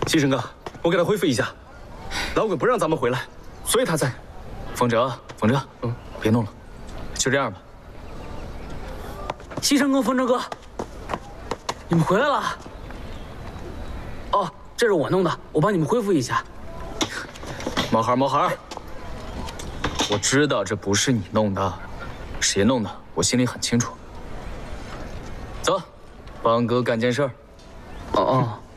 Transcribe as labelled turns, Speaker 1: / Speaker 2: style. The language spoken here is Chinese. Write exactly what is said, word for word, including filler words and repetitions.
Speaker 1: 西神哥，我给他恢复一下。老鬼不让咱们回来，所以他才……
Speaker 2: 风哲，风哲，嗯，别弄了，就这样吧。
Speaker 3: 西神哥、风哲哥，你们回来了。哦，这是我弄的，我帮你们恢复一下。
Speaker 2: 毛孩，毛孩，我知道这不是你弄的，谁弄的，我心里很清楚。走，帮哥干件事儿。
Speaker 3: 哦哦。